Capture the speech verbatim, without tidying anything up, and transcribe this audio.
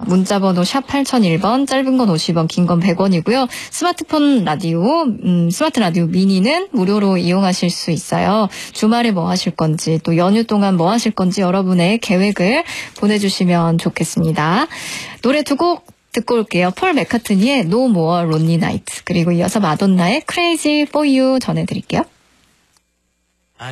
문자번호 샵 팔공공일 번, 짧은 건 오십 원, 긴 건 백 원이고요. 스마트폰 라디오, 음, 스마트 라디오 미니는 무료로 이용하실 수 있어요. 주말에 뭐 하실 건지, 또 연휴 동안 뭐 하실 건지 여러분의 계획을 보내주시면 좋겠습니다. 노래 두 곡 듣고 올게요. 폴 맥카트니의 No More Lonely Nights, 그리고 이어서 마돈나의 Crazy for You 전해드릴게요.